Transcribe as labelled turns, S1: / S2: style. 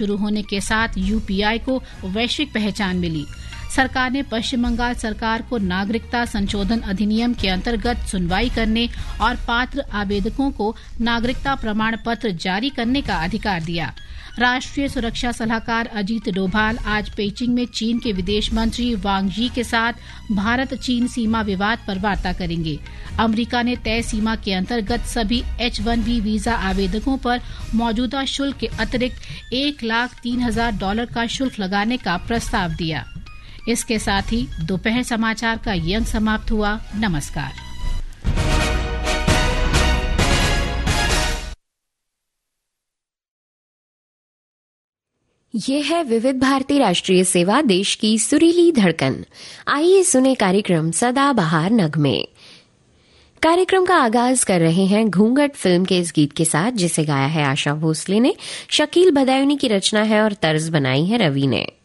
S1: शुरू होने के साथ यूपीआई को वैश्विक पहचान मिली। सरकार ने पश्चिम बंगाल सरकार को नागरिकता संशोधन अधिनियम के अंतर्गत सुनवाई करने और पात्र आवेदकों को नागरिकता प्रमाण पत्र जारी करने का अधिकार दिया। राष्ट्रीय सुरक्षा सलाहकार अजीत डोभाल आज पेइचिंग में चीन के विदेश मंत्री वांग यी के साथ भारत चीन सीमा विवाद पर वार्ता करेंगे। अमेरिका ने तय सीमा के अंतर्गत सभी H-1B वीजा आवेदकों पर मौजूदा शुल्क के अतिरिक्त $1,03,000 का शुल्क लगाने का प्रस्ताव दिया। इसके साथ ही दोपहर समाचार का ये अंक समाप्त हुआ। नमस्कार।
S2: ये है विविध भारती राष्ट्रीय सेवा, देश की सुरीली धड़कन। आइए सुने कार्यक्रम सदाबहार नगमे। कार्यक्रम का आगाज कर रहे हैं घूंघट फिल्म के इस गीत के साथ, जिसे गाया है आशा भोसले ने। शकील बदायूनी की रचना है और तर्ज बनाई है रवि ने।